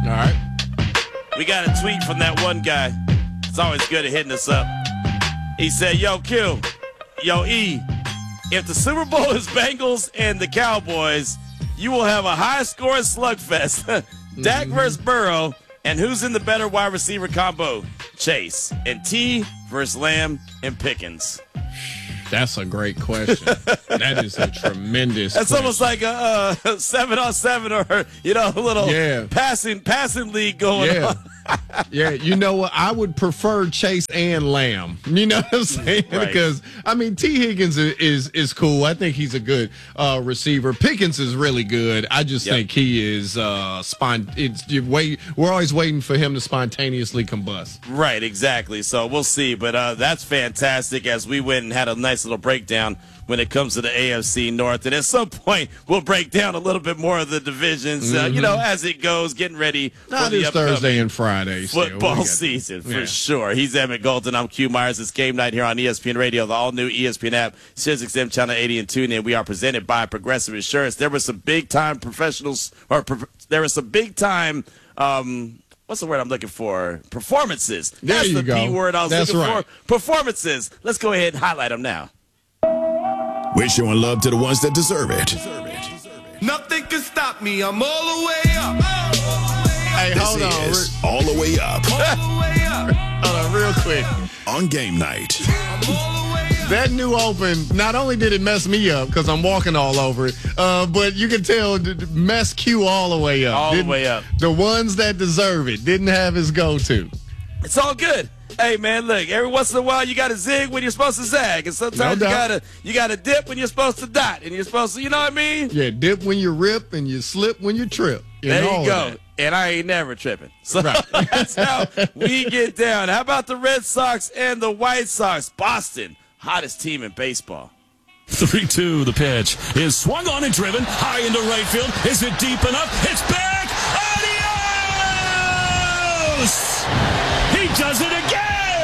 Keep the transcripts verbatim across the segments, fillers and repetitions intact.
All right. We got a tweet from that one guy. It's always good at hitting us up. He said, yo, Q, yo, E, if the Super Bowl is Bengals and the Cowboys, you will have a high-scoring slugfest. Dak mm-hmm. versus Burrow, and who's in the better wide receiver combo? Chase. And T versus Lamb and Pickens. That's a great question. That is a tremendous That's question. almost like a, a seven on seven or, you know, a little yeah. passing passing league going yeah. on. Yeah, you know what? I would prefer Chase and Lamb. You know what I'm saying? Right. Because, I mean, T. Higgins is is, is cool. I think he's a good uh, receiver. Pickens is really good. I just yep. think he is uh, spont. It's you wait. We're always waiting for him to spontaneously combust. Right, exactly. So we'll see. But uh, that's fantastic as we went and had a nice little breakdown when it comes to the A F C North. And at some point, we'll break down a little bit more of the divisions, mm-hmm. uh, you know, as it goes, getting ready Not for the this Thursday and Friday. Football season, for yeah. sure. He's Emmett Golden. I'm Q Myers. It's Game Night here on E S P N Radio, the all-new E S P N app, SiriusXM Channel eighty and TuneIn. We are presented by Progressive Insurance. There were some big-time professionals, or pro- there were some big-time um, what's the word I'm looking for? Performances. There That's you the go. P word I was That's looking right. for. Performances. Let's go ahead and highlight them now. We're showing love to the ones that deserve it. Nothing can stop me. I'm all the way up. Hey, This hold on. is All the Way Up All the way up. Hold on, real quick. on Game Night. That new open, not only did it mess me up because I'm walking all over it, uh, but you can tell it mess Q all the way up. All the Didn't- way up. The ones that deserve it didn't have his go-to. It's all good. Hey man, look, every once in a while you gotta zig when you're supposed to zag. And sometimes No you doubt. gotta you gotta dip when you're supposed to dot. And you're supposed to, you know what I mean? Yeah, dip when you rip and you slip when you trip. And There all you of go. that. And I ain't never tripping. So Right. that's how we get down. How about the Red Sox and the White Sox? Boston, hottest team in baseball. three two, the pitch is swung on and driven high into right field. Is it deep enough? It's back. Adios! He does it again!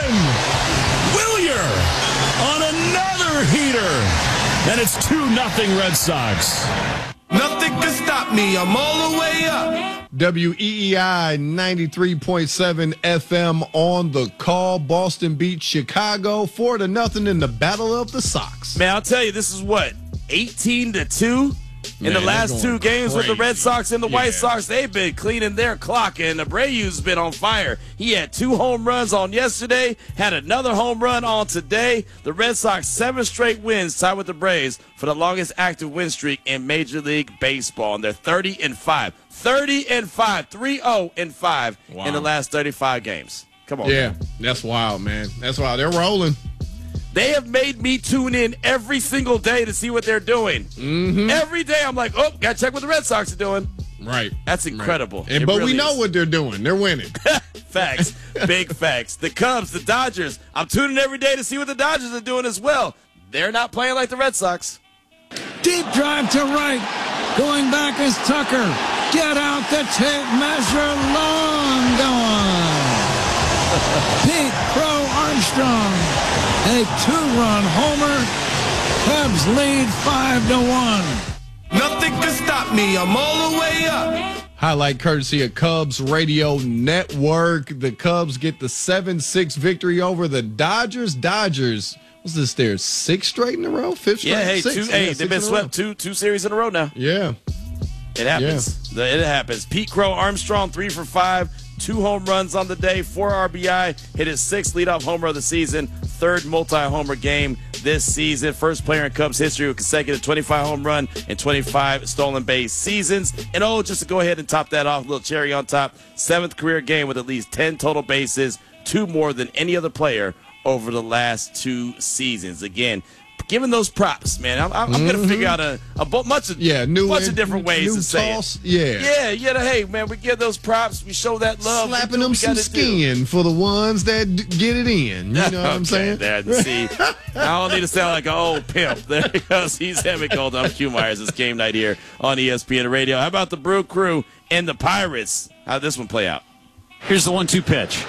Willier on another heater. And it's two nothing Red Sox. Nothing can stop me. I'm all the way up. W E E I ninety-three point seven F M on the call. Boston beat Chicago four to nothing in the Battle of the Sox. Man, I'll tell you, this is what, eighteen to two? In Man, the last they're two going games with the Red crazy. Sox and the White Yeah. Sox, they've been cleaning their clock, and Abreu's been on fire. He had two home runs on yesterday, had another home run on today. The Red Sox, seven straight wins, tied with the Braves for the longest active win streak in Major League Baseball, and they're thirty and five. thirty and five, three oh and five Wow. in the last thirty-five games. Come on. Yeah, man. that's wild, man. That's wild. They're rolling. They have made me tune in every single day to see what they're doing. Mm-hmm. Every day I'm like, oh, got to check what the Red Sox are doing. Right. That's incredible. Right. And, It but really we know is. what they're doing. They're winning. Facts. Big facts. The Cubs, the Dodgers. I'm tuning every day to see what the Dodgers are doing as well. They're not playing like the Red Sox. Deep drive to right. Going back is Tucker. Get out the tape measure. Long gone. Pete Crow Armstrong. A two-run homer. Cubs lead five to one. Nothing can stop me. I'm all the way up. Highlight courtesy of Cubs Radio Network. The Cubs get the seven six victory over the Dodgers. Dodgers, what's this there? Six straight in a row? Fifth straight? Yeah, hey, Six? two, Yeah, hey six they've been in a swept two two series in a row now. row. Yeah. It happens. The- It happens. Pete Crow Armstrong, three for five, two home runs on the day, four R B I, hit his sixth leadoff homer of the season, third multi-homer game this season. First player in Cubs history with consecutive twenty-five home run and twenty-five stolen base seasons. And oh, just to go ahead and top that off, a little cherry on top, seventh career game with at least ten total bases, two more than any other player over the last two seasons. Again, given those props, man, I'm, I'm, I'm going to figure out a, a bu- bunch of Yeah, new bunch in- of different ways new to say toss, it. yeah. Yeah, yeah, hey, man, we give those props. We show that love. We Slapping do what them we some gotta do. skin for the ones that d- get it in. You know what I'm Okay, saying? there, see, I don't need to sound like an old pimp. There he goes. He's Emmett Golden. I'm Q Myers. It's Game Night here on E S P N Radio. How about the Brew Crew and the Pirates? How'd this one play out? Here's the one two pitch.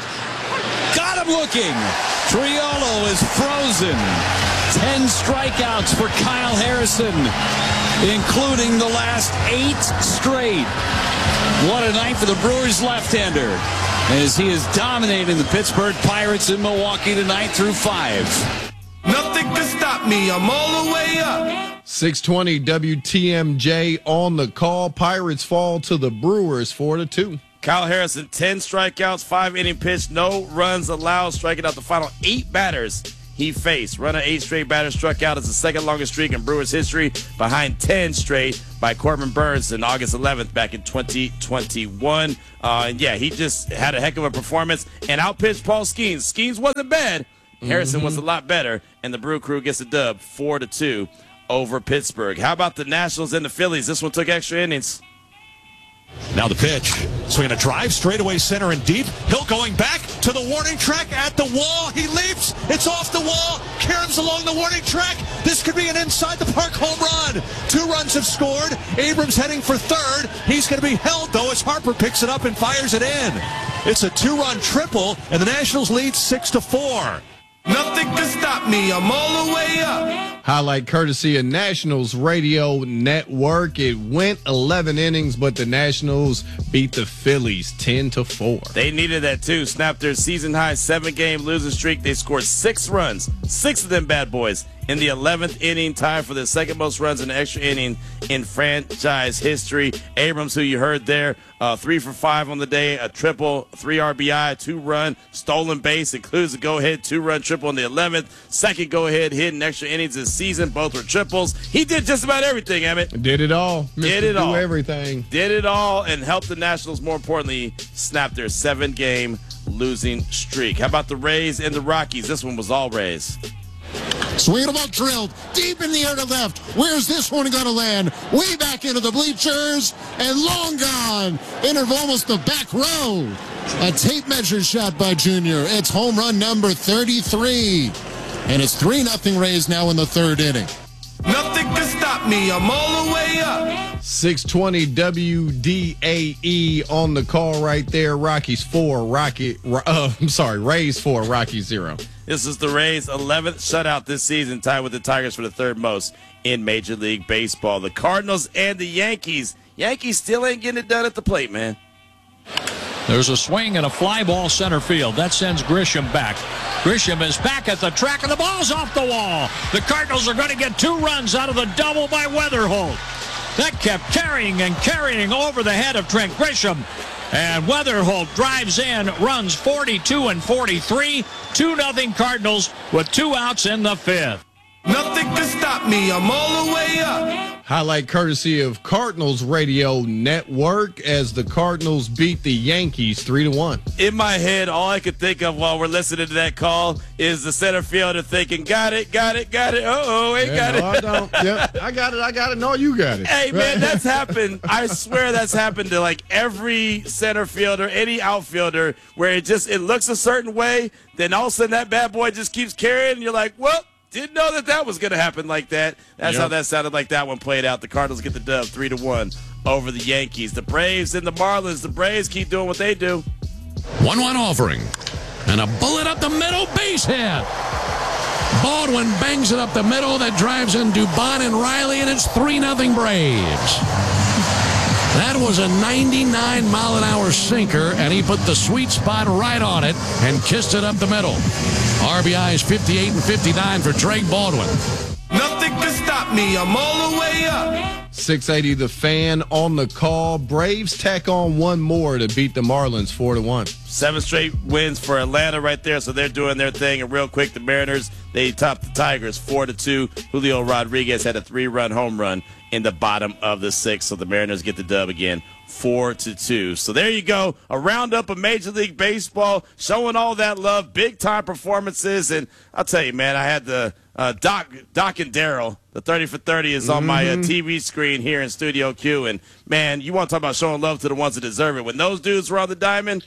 Got him looking. Triolo is frozen. Ten strikeouts for Kyle Harrison, including the last eight straight. What a night for the Brewers left-hander, as he is dominating the Pittsburgh Pirates in Milwaukee tonight through five. Nothing can stop me. I'm all the way up. six twenty W T M J on the call. Pirates fall to the Brewers four to two. Kyle Harrison, ten strikeouts, five inning pitch, no runs allowed, striking out the final eight batters he faced. Run of eight straight batters struck out as the second longest streak in Brewers history, behind ten straight by Corbin Burns on August eleventh back in twenty twenty-one. Uh, and yeah, he just had a heck of a performance and outpitched Paul Skeens. Skeens wasn't bad. Harrison mm-hmm. was a lot better, and the Brew Crew gets a dub four to two over Pittsburgh. How about the Nationals and the Phillies? This one took extra innings. Now the pitch. Swinging a drive, straightaway center and deep. Hill going back to the warning track at the wall. He leaps. It's off the wall. Caroms along the warning track. This could be an inside the park home run. Two runs have scored. Abrams heading for third. He's going to be held, though, as Harper picks it up and fires it in. It's a two-run triple, and the Nationals lead six to four. Nothing can stop me. I'm all the way up. Highlight courtesy of Nationals Radio Network. It went eleven innings, but the Nationals beat the Phillies ten to four. They needed that too. Snapped their season high seven game losing streak. They scored six runs, six of them bad boys, in the eleventh inning, tied for the second most runs in the extra inning in franchise history. Abrams, who you heard there, uh, three for five on the day, a triple, three R B I, two run, stolen base, includes a go-ahead two-run triple in the eleventh, second go-ahead hit in extra innings this season. Both were triples. He did just about everything, Emmett. Did it all. Did Mister it Do all. everything. Did it all and helped the Nationals, more importantly, snap their seven-game losing streak. How about the Rays and the Rockies? This one was all Rays. Swing of a ball drilled deep in the air to left. Where's this one going to land? Way back into the bleachers and long gone. Into almost the back row. A tape measure shot by Junior. It's home run number thirty-three. And it's three nothing Rays now in the third inning. Nothing can stop me. I'm all the way up. six twenty W D A E on the call right there. Rockies four, Rocky. Uh, I'm sorry, Rays four, Rockies zero. This is the Rays' eleventh shutout this season, tied with the Tigers for the third most in Major League Baseball. The Cardinals and the Yankees. Yankees still ain't getting it done at the plate, man. There's a swing and a fly ball center field. That sends Grisham back. Grisham is back at the track, and the ball's off the wall. The Cardinals are going to get two runs out of the double by Weatherholt. That kept carrying and carrying over the head of Trent Grisham. And Weatherholt drives in, runs forty-two and forty-three. two nothing Cardinals with two outs in the fifth. Nothing can stop me. I'm all the way up. Highlight courtesy of Cardinals Radio Network as the Cardinals beat the Yankees three to one. In my head, all I could think of while we're listening to that call is the center fielder thinking, got it, got it, got it. Uh-oh, ain't Yeah, got no, it. I don't. Yep, I got it, I got it. No, you got it. Hey, man, that's happened. I swear that's happened to, like, every center fielder, any outfielder, where it just, it looks a certain way, then all of a sudden that bad boy just keeps carrying, and you're like, well, didn't know that that was going to happen like that. That's yep. how that sounded like that one played out. The Cardinals get the dub three to one over the Yankees. The Braves and the Marlins. The Braves keep doing what they do. one one offering. And a bullet up the middle, base hit. Baldwin bangs it up the middle. That drives in Dubon and Riley, and it's three nothing Braves. That was a ninety-nine mile an hour sinker, and he put the sweet spot right on it and kissed it up the middle. R B I is fifty-eight and fifty-nine for Drake Baldwin. Nothing can stop me. I'm all the way up. six eighty The Fan on the call. Braves tack on one more to beat the Marlins four to one. Seven straight wins for Atlanta right there, so they're doing their thing. And real quick, the Mariners, they topped the Tigers four to two. Julio Rodriguez had a three-run home run in the bottom of the sixth, so the Mariners get the dub again, four to two. So there you go, a roundup of Major League Baseball, showing all that love, big-time performances. And I'll tell you, man, I had the uh, Doc, Doc and Daryl, the thirty for thirty is on mm-hmm. my uh, T V screen here in Studio Q. And, man, you want to talk about showing love to the ones that deserve it. When those dudes were on the diamond,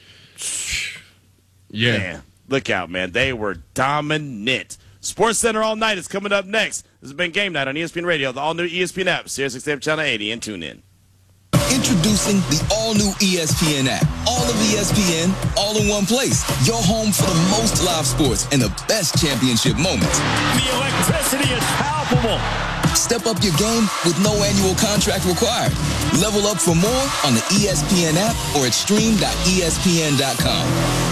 yeah, man, look out, man. They were dominant. Sports Center all night is coming up next. This has been Game Night on E S P N Radio, the all-new E S P N app, Sirius X M Channel eighty, and tune in. Introducing the all-new E S P N app. All of E S P N, all in one place. Your home for the most live sports and the best championship moments. The electricity is palpable. Step up your game with no annual contract required. Level up for more on the E S P N app or at stream dot E S P N dot com.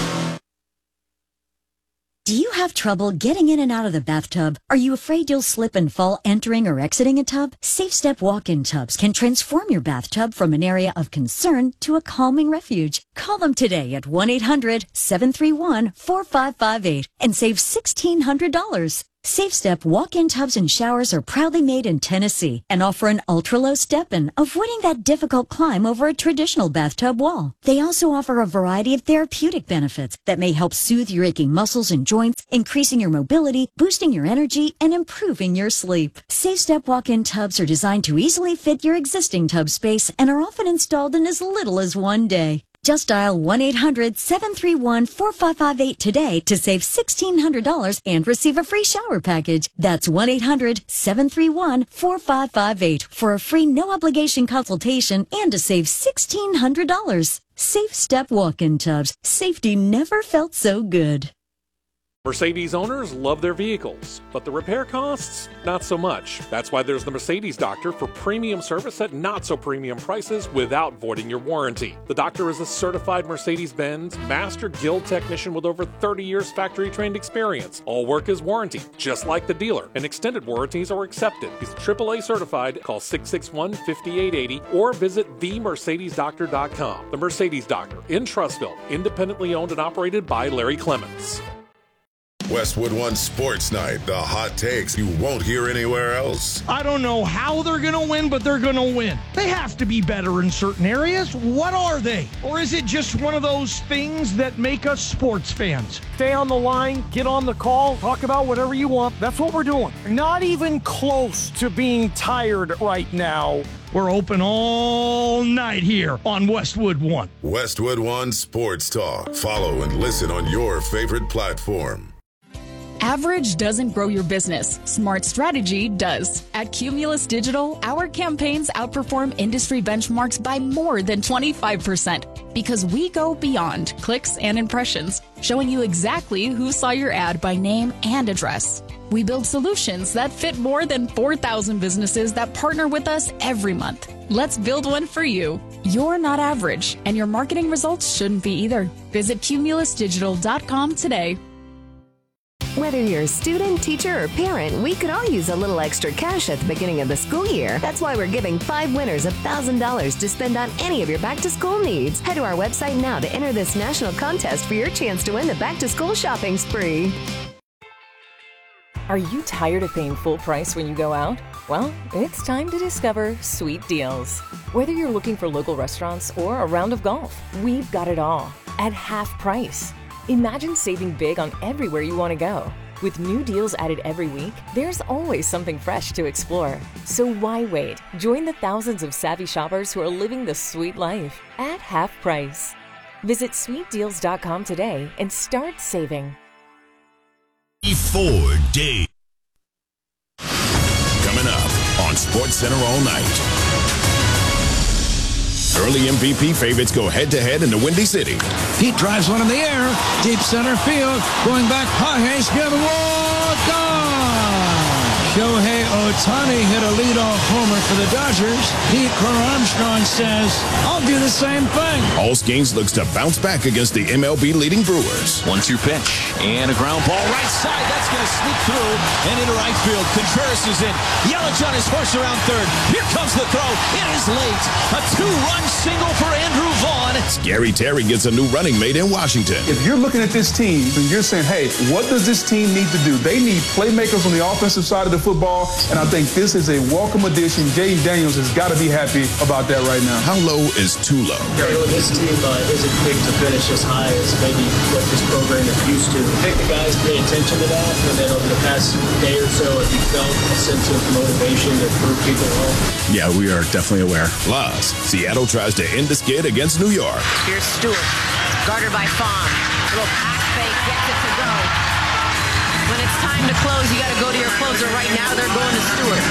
Do you have trouble getting in and out of the bathtub? Are you afraid you'll slip and fall entering or exiting a tub? SafeStep walk-in tubs can transform your bathtub from an area of concern to a calming refuge. Call them today at one eight hundred seven three one four five five eight and save sixteen hundred dollars. SafeStep walk-in tubs and showers are proudly made in Tennessee and offer an ultra-low step-in, avoiding that difficult climb over a traditional bathtub wall. They also offer a variety of therapeutic benefits that may help soothe your aching muscles and joints, increasing your mobility, boosting your energy, and improving your sleep. SafeStep walk-in tubs are designed to easily fit your existing tub space and are often installed in as little as one day. Just dial one eight hundred seven three one four five five eight today to save sixteen hundred dollars and receive a free shower package. That's one eight hundred seven three one four five five eight for a free no-obligation consultation and to save sixteen hundred dollars. SafeStep walk-in tubs. Safety never felt so good. Mercedes owners love their vehicles, but the repair costs, not so much. That's why there's the Mercedes Doctor for premium service at not so premium prices without voiding your warranty. The Doctor is a certified Mercedes-Benz Master Guild technician with over thirty years factory-trained experience. All work is warranted, just like the dealer, and extended warranties are accepted. He's triple A certified. Call six six one, five eight eight zero or visit the mercedes doctor dot com. The Mercedes Doctor in Trussville, independently owned and operated by Larry Clements. Westwood One Sports Night, the hot takes you won't hear anywhere else. I don't know how they're going to win, but they're going to win. They have to be better in certain areas. What are they? Or is it just one of those things that make us sports fans? Stay on the line, get on the call, talk about whatever you want. That's what we're doing. Not even close to being tired right now. We're open all night here on Westwood One. Westwood One Sports Talk. Follow and listen on your favorite platform. Average doesn't grow your business. Smart strategy does. At Cumulus Digital, our campaigns outperform industry benchmarks by more than twenty-five percent because we go beyond clicks and impressions, showing you exactly who saw your ad by name and address. We build solutions that fit more than four thousand businesses that partner with us every month. Let's build one for you. You're not average, and your marketing results shouldn't be either. Visit cumulus digital dot com today. Whether you're a student, teacher, or parent, we could all use a little extra cash at the beginning of the school year. That's why we're giving five winners one thousand dollars to spend on any of your back-to-school needs. Head to our website now to enter this national contest for your chance to win the back-to-school shopping spree. Are you tired of paying full price when you go out? Well, it's time to discover Sweet Deals. Whether you're looking for local restaurants or a round of golf, we've got it all at half price. Imagine saving big on everywhere you want to go. With new deals added every week, there's always something fresh to explore. So why wait? Join the thousands of savvy shoppers who are living the sweet life at half price. Visit sweet deals dot com today and start saving. Four days. Coming up on SportsCenter all night. Early M V P favorites go head-to-head in the Windy City. Pete drives one in the air, deep center field, going back, Pages, give the wall, gone! Shohei Ohtani hit a leadoff homer for the Dodgers. Pete Crow Armstrong says, I'll do the same thing. Allsgains looks to bounce back against the M L B leading Brewers. one two pitch, and a ground ball right side. That's going to sneak through and into right field. Contreras is in. Yelich on his horse around third. Here comes the throw. It is late. A two-run single for Andrew Vaughn. Scary Terry gets a new running mate in Washington. If you're looking at this team and you're saying, hey, what does this team need to do? They need playmakers on the offensive side of the football, and I think this is a welcome addition. Jay Daniels has got to be happy about that right now. How low is too low? This team uh, isn't big to finish as high as maybe what this program is used to. I think the guys pay attention to that, and then over the past day or so, have you felt a sense of motivation to prove people wrong? Yeah, we are definitely aware. Plus, Seattle tries to end the skid against New York. Here's Stewart, guarded by Fong. Little pass fake, gets it to go. When it's time to close, you got to go to your closer. Right now, they're going to Stewart.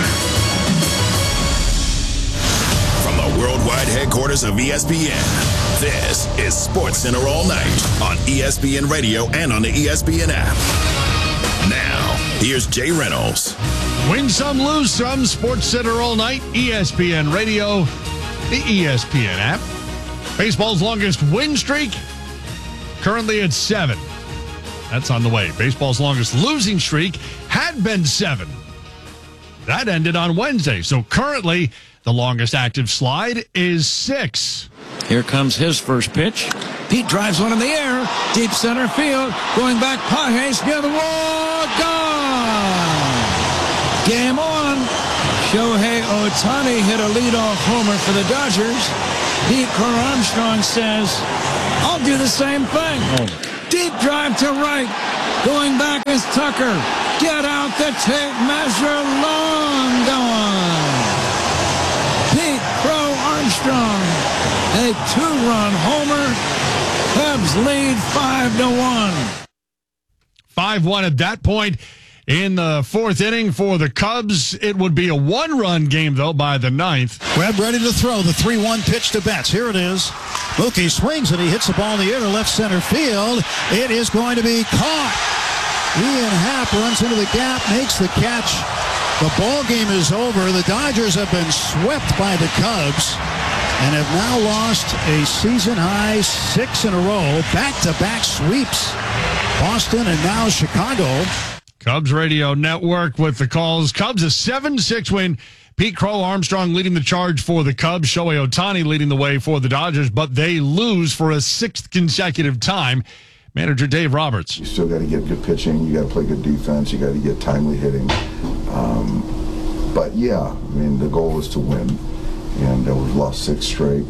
From the worldwide headquarters of E S P N, this is SportsCenter all night on E S P N Radio and on the E S P N app. Now, here's Jay Reynolds. Win some, lose some. Sports Center all night. E S P N Radio, the E S P N app. Baseball's longest win streak, currently at seven. That's on the way. Baseball's longest losing streak had been seven. That ended on Wednesday. So currently, the longest active slide is six. Here comes his first pitch. Pete drives one in the air. Deep center field. Going back, Pages near the wall. Gone. Game on. Shohei Ohtani hit a leadoff homer for the Dodgers. Pete Crow Armstrong says, I'll do the same thing. Oh. Deep drive to right. Going back is Tucker. Get out the tape measure. Long gone. Pete Crow Armstrong, a two-run homer. Cubs lead five to one. five one at that point. In the fourth inning for the Cubs, it would be a one-run game, though, by the ninth. Webb ready to throw the three one pitch to Betts. Here it is. Mookie swings and he hits the ball in the air to left center field. It is going to be caught. Ian Happ runs into the gap, makes the catch. The ball game is over. The Dodgers have been swept by the Cubs and have now lost a season-high six in a row. Back-to-back sweeps. Boston and now Chicago. Cubs Radio Network with the calls. Cubs a seven six win. Pete Crow Armstrong leading the charge for the Cubs. Shohei Ohtani leading the way for the Dodgers, but they lose for a sixth consecutive time. Manager Dave Roberts. You still got to get good pitching. You got to play good defense. You got to get timely hitting. Um, but yeah, I mean, the goal is to win, and uh, we've lost six straight.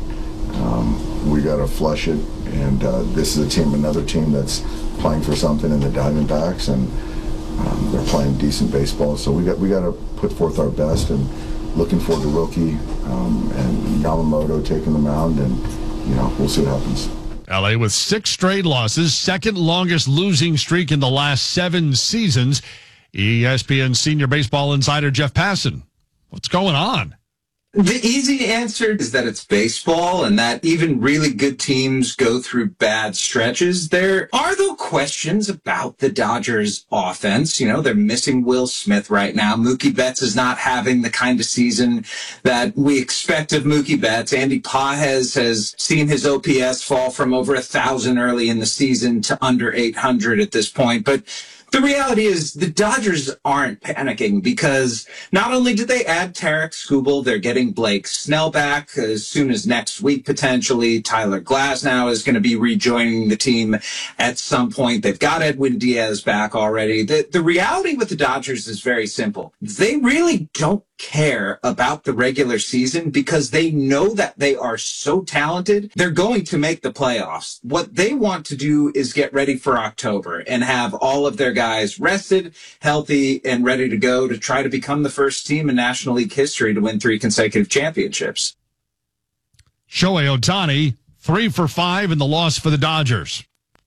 Um, we got to flush it, and uh, this is a team, another team that's playing for something in the Diamondbacks, and Um, they're playing decent baseball, so we got we got to put forth our best. And looking forward to Roki um, and Yamamoto taking the mound, and you know we'll see what happens. L A with six straight losses, second longest losing streak in the last seven seasons. E S P N senior baseball insider Jeff Passan. What's going on? The easy answer is that it's baseball and that even really good teams go through bad stretches. There are, though, questions about the Dodgers offense. You know, they're missing Will Smith right now. Mookie Betts is not having the kind of season that we expect of Mookie Betts. Andy Pages has seen his O P S fall from over a thousand early in the season to under eight hundred at this point. But the reality is the Dodgers aren't panicking because not only did they add Tarek Skubal, they're getting Blake Snell back as soon as next week, potentially. Tyler Glasnow is going to be rejoining the team at some point. They've got Edwin Diaz back already. The, the reality with the Dodgers is very simple. They really don't care about the regular season because they know that they are so talented. They're going to make the playoffs. What they want to do is get ready for October and have all of their guys rested, healthy, and ready to go to try to become the first team in National League history to win three consecutive championships. Shohei Ohtani, three for five in the loss for the Dodgers.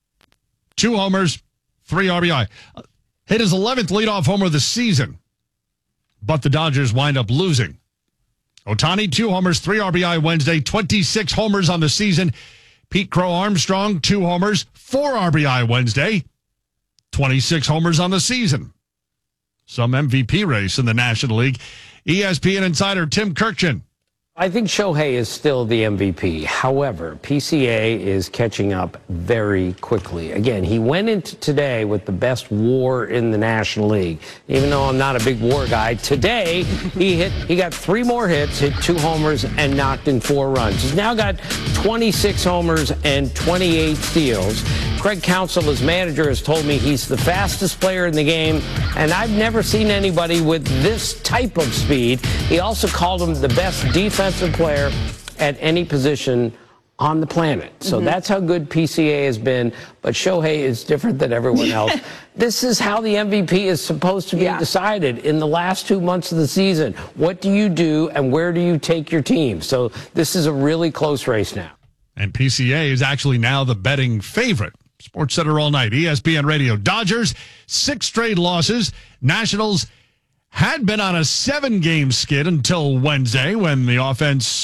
Two homers, three R B I. Hit his eleventh leadoff homer of the season, but the Dodgers wind up losing. Ohtani, two homers, three R B I Wednesday, twenty-six homers on the season. Pete Crow Armstrong, two homers, four R B I Wednesday, twenty-six homers on the season. Some M V P race in the National League. E S P N insider Tim Kurkjian. I think Shohei is still the M V P. However, P C A is catching up very quickly. Again, he went into today with the best WAR in the National League. Even though I'm not a big WAR guy, today he hit. He got three more hits, hit two homers, and knocked in four runs. He's now got twenty-six homers and twenty-eight steals. Craig Counsell, his manager, has told me he's the fastest player in the game, and I've never seen anybody with this type of speed. He also called him the best defensive player at any position on the planet. So mm-hmm. that's how good P C A has been, but Shohei is different than everyone else. This is how the M V P is supposed to be yeah. decided in the last two months of the season. What do you do and where do you take your team? So this is a really close race now. And P C A is actually now the betting favorite. Sports Center all night, E S P N Radio. Dodgers, six straight losses. Nationals had been on a seven-game skid until Wednesday when the offense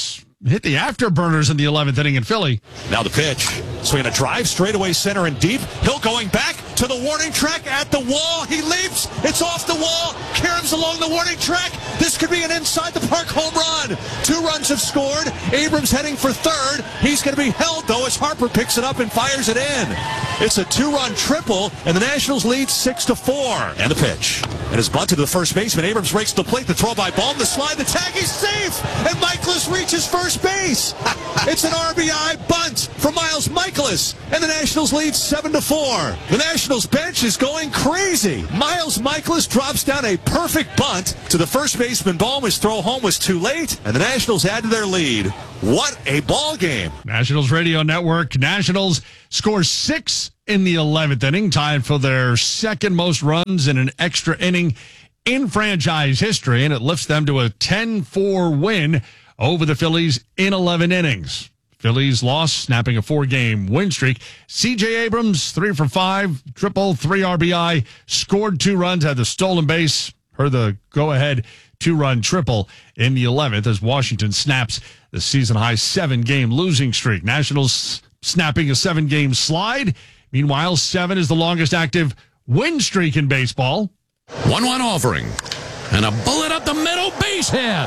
hit the afterburners in the eleventh inning in Philly. Now the pitch. Swinging a drive straightaway center and deep. Hill going back to the warning track at the wall. He leaps. It's off the wall. Caroms along the warning track. This could be an inside the park home run. Two runs have scored. Abrams heading for third. He's going to be held, though, as Harper picks it up and fires it in. It's a two-run triple, and the Nationals lead six to four. And the pitch. And his bunt to the first baseman. Abrams rakes the plate. The throw by Baum. The slide. The tag. He's safe. And Michaelis reaches first base. It's an R B I bunt from Miles Michaelis. And the Nationals lead seven to four. The Nationals bench is going crazy. Miles Michaelis drops down a perfect bunt to the first baseman. Baum. His throw home was too late. And the Nationals add to their lead. What a ball game. Nationals Radio Network. Nationals score six in the eleventh inning, tied for their second most runs in an extra inning in franchise history, and it lifts them to a ten four win over the Phillies in eleven innings. Phillies lost, snapping a four-game win streak. C J Abrams, three for five, triple, three R B I, scored two runs, had the stolen base, heard the go-ahead two-run triple in the eleventh as Washington snaps the season-high seven-game losing streak. Nationals snapping a seven-game slide. Meanwhile, seven is the longest active win streak in baseball. one one offering. And a bullet up the middle, base hit.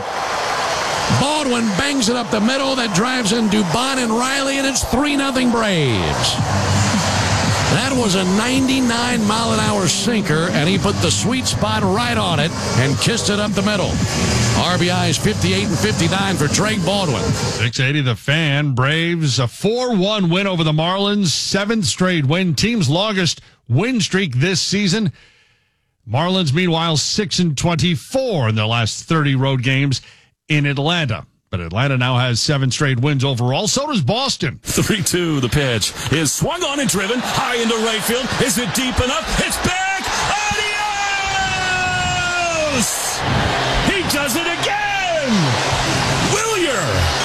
Baldwin bangs it up the middle. That drives in Dubon and Riley, and it's three nothing Braves. That was a ninety-nine mile an hour sinker, and he put the sweet spot right on it and kissed it up the middle. R B Is fifty-eight and fifty-nine for Drake Baldwin. six eighty The Fan. Braves, a four one win over the Marlins. Seventh straight win. Team's longest win streak this season. Marlins, meanwhile, six and twenty-four in their last thirty road games in Atlanta. But Atlanta now has seven straight wins overall. So does Boston. three two the pitch is swung on and driven high into right field. Is it deep enough? It's back. Adios! He does it again! Willier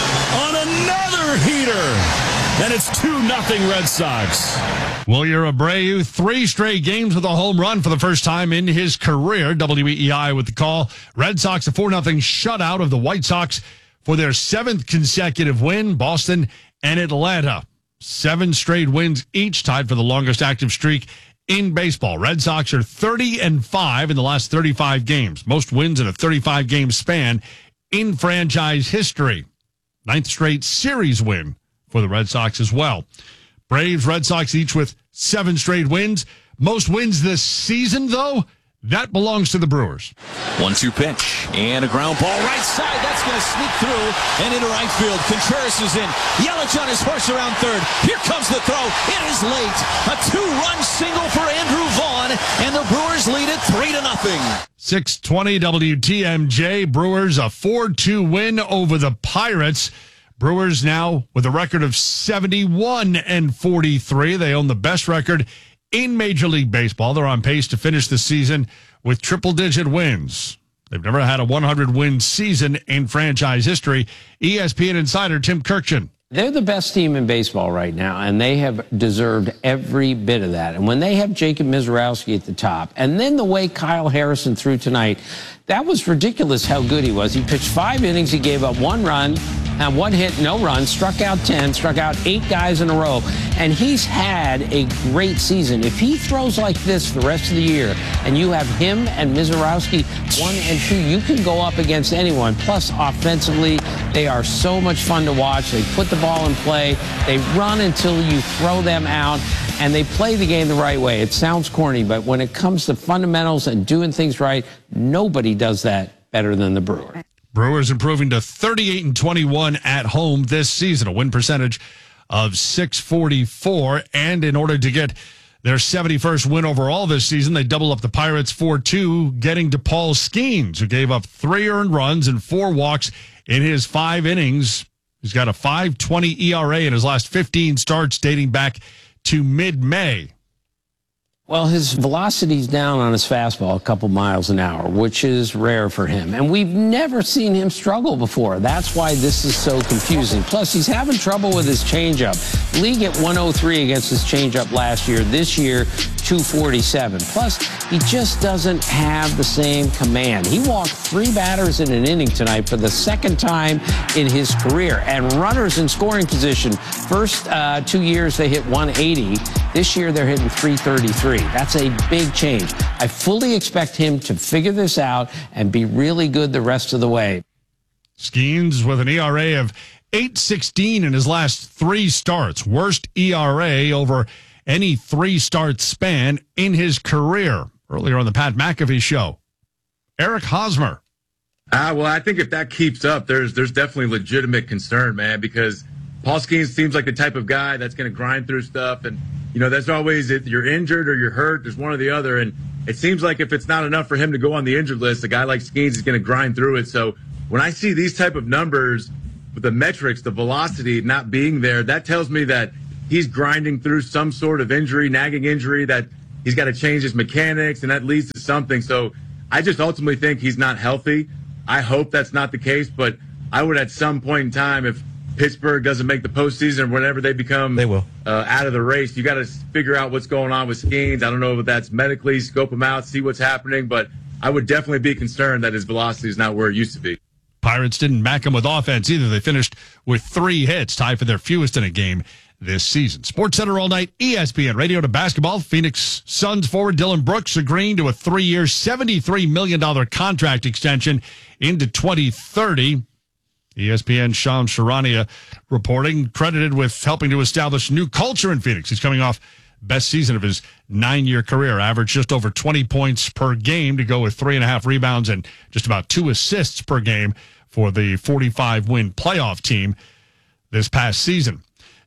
on another heater. And it's two nothing Red Sox. Willier Abreu, three straight games with a home run for the first time in his career. W E E I with the call. Red Sox a four nothing shutout of the White Sox for their seventh consecutive win. Boston and Atlanta, seven straight wins each, tied for the longest active streak in baseball. Red Sox are thirty and five in the last thirty-five games. Most wins in a thirty-five game span in franchise history. Ninth straight series win for the Red Sox as well. Braves, Red Sox each with seven straight wins. Most wins this season, though, that belongs to the Brewers. one two pitch and a ground ball right side. That's going to sneak through and into right field. Contreras is in. Yelich on his horse around third. Here comes the throw. It is late. A two-run single for Andrew Vaughn, and the Brewers lead it three to nothing. six twenty W T M J. Brewers a four two win over the Pirates. Brewers now with a record of seventy-one and forty-three. They own the best record in Major League Baseball. They're on pace to finish the season with triple-digit wins. They've never had a one hundred win season in franchise history. E S P N insider Tim Kirkjian. They're the best team in baseball right now, and they have deserved every bit of that. And when they have Jacob Mizorowski at the top, and then the way Kyle Harrison threw tonight, that was ridiculous how good he was. He pitched five innings. He gave up one run, and one hit, no runs, struck out ten, struck out eight guys in a row. And he's had a great season. If he throws like this the rest of the year, and you have him and Mizorowski one and two, you can go up against anyone. Plus, offensively, they are so much fun to watch. They put the ball in play. They run until you throw them out, and they play the game the right way. It sounds corny, but when it comes to fundamentals and doing things right, nobody does that better than the Brewers. Brewers improving to thirty-eight and twenty-one at home this season, a win percentage of six forty-four. And in order to get their seventy-first win overall this season, they double up the Pirates four two, getting to Paul Skeens, who gave up three earned runs and four walks in his five innings. He's got a five twenty E R A in his last fifteen starts dating back to mid-May. Well, his velocity's down on his fastball a couple miles an hour, which is rare for him. And we've never seen him struggle before. That's why this is so confusing. Plus, he's having trouble with his changeup. League at one oh three against his changeup last year. This year, two forty-seven. Plus, he just doesn't have the same command. He walked three batters in an inning tonight for the second time in his career. And runners in scoring position, first uh, two years they hit one eighty. This year they're hitting three thirty-three. That's a big change. I fully expect him to figure this out and be really good the rest of the way. Skeens with an E R A of eight sixteen in his last three starts. Worst E R A over any three-start span in his career. Earlier on the Pat McAfee show, Eric Hosmer. Ah, well, I think if that keeps up, there's there's definitely legitimate concern, man, because Paul Skeens seems like the type of guy that's going to grind through stuff. And, you know, that's always if you're injured or you're hurt, there's one or the other. And it seems like if it's not enough for him to go on the injured list, a guy like Skeens is going to grind through it. So when I see these type of numbers with the metrics, the velocity not being there, that tells me that he's grinding through some sort of injury, nagging injury, that he's got to change his mechanics, and that leads to something. So I just ultimately think he's not healthy. I hope that's not the case, but I would at some point in time, if Pittsburgh doesn't make the postseason or whenever they become they will. Uh, out of the race, you got to figure out what's going on with Skeens. I don't know if that's medically, scope him out, see what's happening, but I would definitely be concerned that his velocity is not where it used to be. Pirates didn't back him with offense either. They finished with three hits, tied for their fewest in a game this season. Sports Center all night, E S P N Radio to basketball. Phoenix Suns forward Dylan Brooks agreeing to a three-year, seventy-three million dollars contract extension into twenty thirty. E S P N's Shams Charania reporting, credited with helping to establish new culture in Phoenix. He's coming off best season of his nine-year career, averaged just over twenty points per game to go with three and a half rebounds and just about two assists per game for the forty-five win playoff team this past season.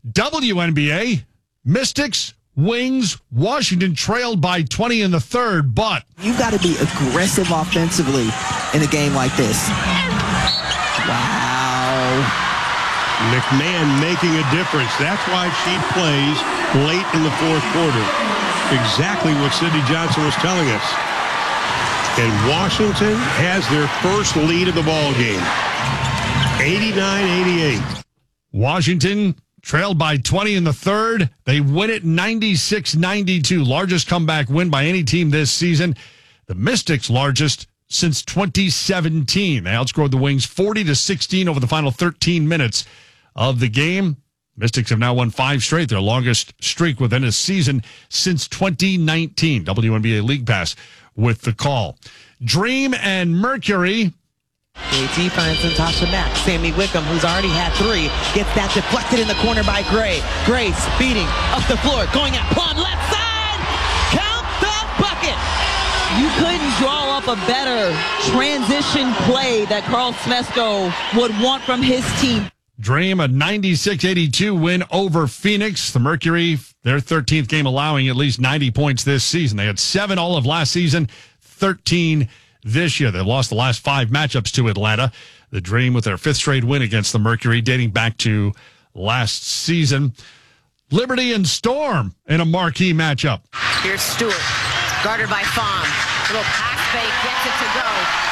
W N B A, Mystics, Wings, Washington trailed by twenty in the third, but you've got to be aggressive offensively in a game like this. Wow. McMahon making a difference. That's why she plays late in the fourth quarter. Exactly what Sidney Johnson was telling us. And Washington has their first lead of the ball game. eighty-nine eighty-eight. Washington trailed by twenty in the third. They win it ninety-six ninety-two. Largest comeback win by any team this season. The Mystics' largest since twenty seventeen. They outscored the Wings forty to sixteen over the final thirteen minutes of the game. Mystics have now won five straight, their longest streak within a season since twenty nineteen. W N B A League Pass with the call. Dream and Mercury. A T finds Natasha Mack. Sammy Wickham, who's already had three, gets that deflected in the corner by Gray. Gray speeding up the floor, going at Plum, left side! Count the bucket! You couldn't draw up a better transition play that Carl Smesko would want from his team. Dream, a ninety-six eighty-two win over Phoenix. The Mercury, their thirteenth game allowing at least ninety points this season. They had seven all of last season, thirteen this year. They've lost the last five matchups to Atlanta. The Dream with their fifth straight win against the Mercury dating back to last season. Liberty and Storm in a marquee matchup. Here's Stewart, guarded by Fahm. Little pass fake, gets it to go.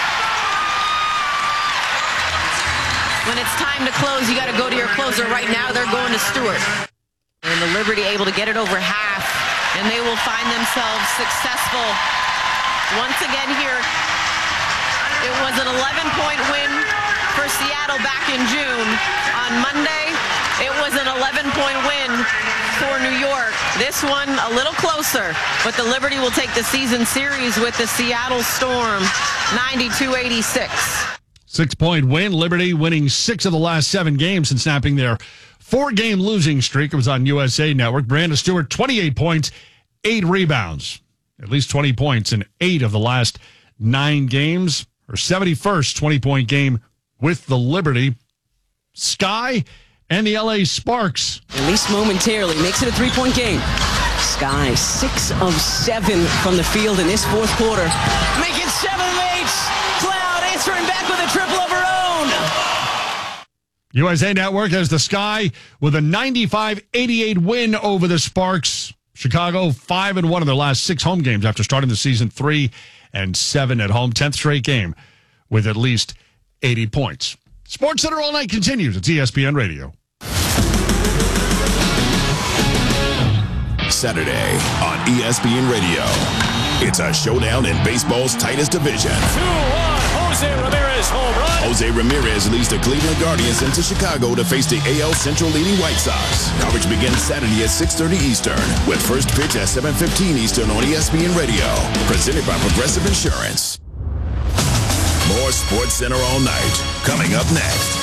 When it's time to close, you got to go to your closer. Right now, they're going to Stewart. And the Liberty able to get it over half, and they will find themselves successful once again here. It was an eleven-point win for Seattle back in June. On Monday, it was an eleven-point win for New York. This one a little closer, but the Liberty will take the season series with the Seattle Storm, ninety-two eighty-six. Six-point win. Liberty winning six of the last seven games and snapping their four-game losing streak. It was on U S A Network. Breanna Stewart, twenty-eight points, eight rebounds. At least twenty points in eight of the last nine games. Her seventy-first twenty-point game with the Liberty. Sky and the L A Sparks. At least momentarily. Makes it a three-point game. Sky, six of seven from the field in this fourth quarter. Make it seven of eight. Cloud answering back with a triple of her own. U S A Network has the Sky with a ninety-five eighty-eight win over the Sparks. Chicago five and one in their last six home games after starting the season three and seven at home. tenth straight game with at least eighty points. Sports Center all night continues. It's E S P N Radio. Saturday on E S P N Radio. It's a showdown in baseball's tightest division. two one, Jose Ramirez home run. Jose Ramirez leads the Cleveland Guardians into Chicago to face the A L Central leading White Sox. Coverage begins Saturday at six thirty Eastern with first pitch at seven fifteen Eastern on E S P N Radio. Presented by Progressive Insurance. More Sports Center all night. Coming up next.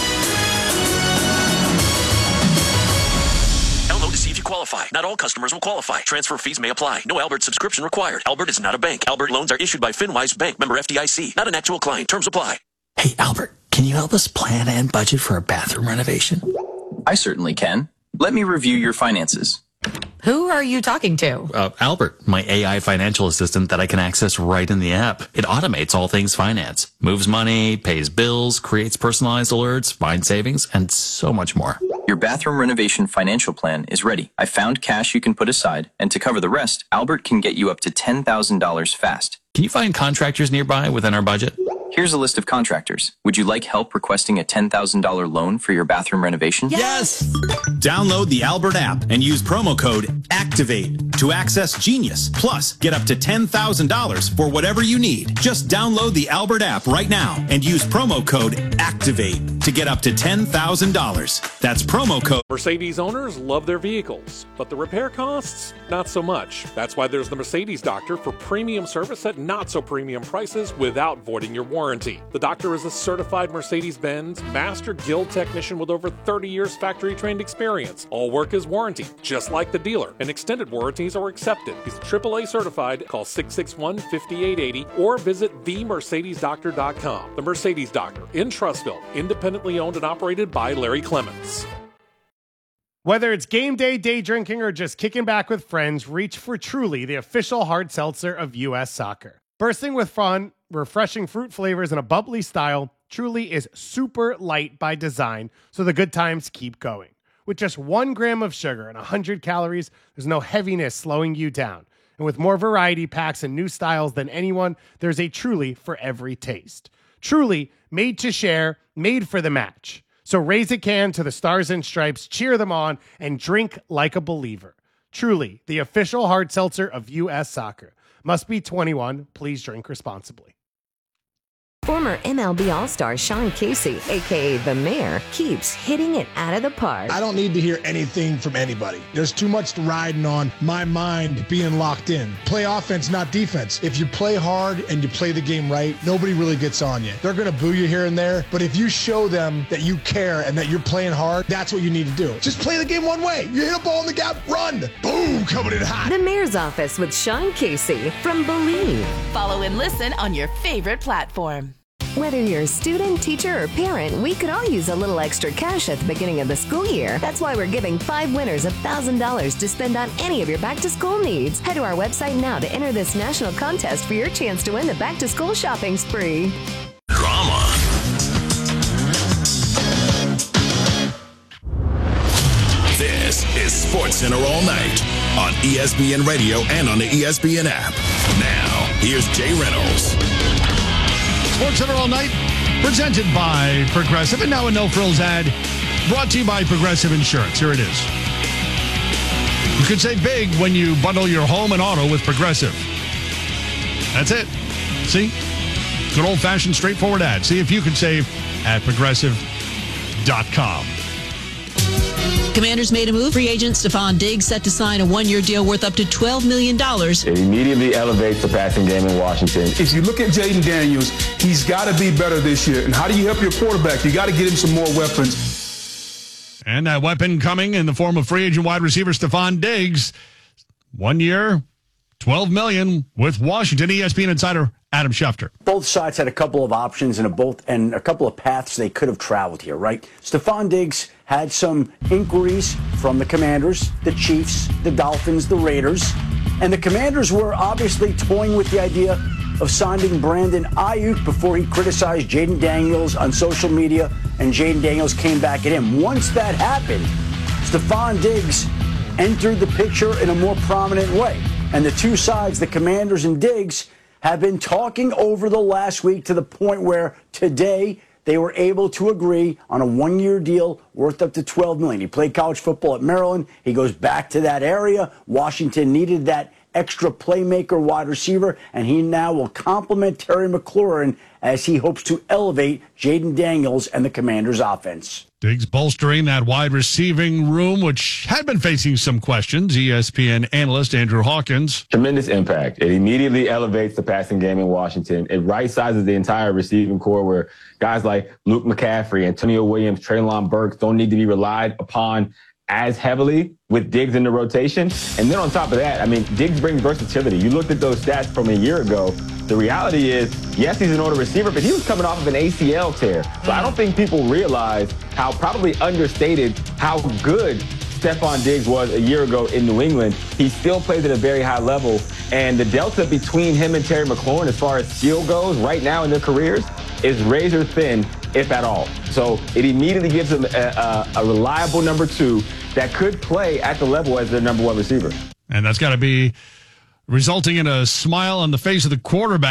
To see if you qualify. Not all customers will qualify. Transfer fees may apply. No Albert subscription required. Albert is not a bank. Albert loans are issued by FinWise Bank, member F D I C. Not an actual client. Terms apply. Hey, Albert, can you help us plan and budget for a bathroom renovation? I certainly can. Let me review your finances. Who are you talking to? Uh, Albert, my A I financial assistant that I can access right in the app. It automates all things finance, moves money, pays bills, creates personalized alerts, finds savings, and so much more. Your bathroom renovation financial plan is ready. I found cash you can put aside, and to cover the rest, Albert can get you up to ten thousand dollars fast. Can you find contractors nearby within our budget? Here's a list of contractors. Would you like help requesting a ten thousand dollars loan for your bathroom renovation? Yes! Download the Albert app and use promo code ACTIVATE to access Genius. Plus, get up to ten thousand dollars for whatever you need. Just download the Albert app right now and use promo code ACTIVATE to get up to ten thousand dollars. That's promo code. Mercedes owners love their vehicles, but the repair costs, not so much. That's why there's the Mercedes Doctor for premium service at not so premium prices without voiding your warranty. Warranty. The Doctor is a certified Mercedes-Benz Master Guild technician with over thirty years factory-trained experience. All work is warranty, just like the dealer, and extended warranties are accepted. He's triple A certified. Call six six one, five eight eight zero or visit the mercedes doctor dot com. The Mercedes Doctor in Trussville, independently owned and operated by Larry Clements. Whether it's game day, day drinking, or just kicking back with friends, reach for Truly, the official hard seltzer of U S Soccer. Bursting with fun, refreshing fruit flavors, and a bubbly style, Truly is super light by design, so the good times keep going. With just one gram of sugar and one hundred calories, there's no heaviness slowing you down. And with more variety packs and new styles than anyone, there's a Truly for every taste. Truly, made to share, made for the match. So raise a can to the Stars and Stripes, cheer them on, and drink like a believer. Truly, the official hard seltzer of U S Soccer. Must be twenty-one. Please drink responsibly. Former M L B All-Star Sean Casey, a k a. The Mayor, keeps hitting it out of the park. I don't need to hear anything from anybody. There's too much riding on my mind being locked in. Play offense, not defense. If you play hard and you play the game right, nobody really gets on you. They're going to boo you here and there, but if you show them that you care and that you're playing hard, that's what you need to do. Just play the game one way. You hit a ball in the gap, run. Boom, coming in hot. The Mayor's Office with Sean Casey from Believe. Follow and listen on your favorite platform. Whether you're a student, teacher, or parent, we could all use a little extra cash at the beginning of the school year. That's why we're giving five winners one thousand dollars to spend on any of your back-to-school needs. Head to our website now to enter this national contest for your chance to win the back-to-school shopping spree. Drama. This is Sports Center all night on E S P N Radio and on the E S P N app. Now, here's Jay Reynolds. Sports Center all night, presented by Progressive. And now a no-frills ad brought to you by Progressive Insurance. Here it is. You can save big when you bundle your home and auto with Progressive. That's it. See? Good old-fashioned, straightforward ad. See if you can save at progressive dot com. Commanders made a move. Free agent Stephon Diggs set to sign a one-year deal worth up to twelve million dollars. It immediately elevates the passing game in Washington. If you look at Jaden Daniels, he's got to be better this year. And how do you help your quarterback? You got to get him some more weapons. And that weapon coming in the form of free agent wide receiver Stephon Diggs. One year, twelve million dollars with Washington. E S P N insider Adam Schefter. Both sides had a couple of options and a both and a couple of paths they could have traveled here, right? Stephon Diggs had some inquiries from the Commanders, the Chiefs, the Dolphins, the Raiders, and the Commanders were obviously toying with the idea of signing Brandon Ayuk before he criticized Jaden Daniels on social media, and Jaden Daniels came back at him. Once that happened, Stephon Diggs entered the picture in a more prominent way, and the two sides, the Commanders and Diggs, have been talking over the last week to the point where today they were able to agree on a one-year deal worth up to twelve million dollars. He played college football at Maryland. He goes back to that area. Washington needed that extra playmaker wide receiver, and he now will complement Terry McLaurin as he hopes to elevate Jaden Daniels and the Commanders' offense. Diggs bolstering that wide receiving room, which had been facing some questions. E S P N analyst Andrew Hawkins. Tremendous impact. It immediately elevates the passing game in Washington. It right-sizes the entire receiving core where guys like Luke McCaffrey, Antonio Williams, Treylon Burks don't need to be relied upon as heavily with Diggs in the rotation. And then on top of that, I mean, Diggs brings versatility. You looked at those stats from a year ago. The reality is, yes, he's an older receiver, but he was coming off of an A C L tear. So I don't think people realize how probably understated how good Stephon Diggs was a year ago in New England. He still plays at a very high level. And the delta between him and Terry McLaurin as far as skill goes right now in their careers is razor thin, if at all. So it immediately gives them a, a, a reliable number two that could play at the level as their number one receiver. And that's got to be resulting in a smile on the face of the quarterback.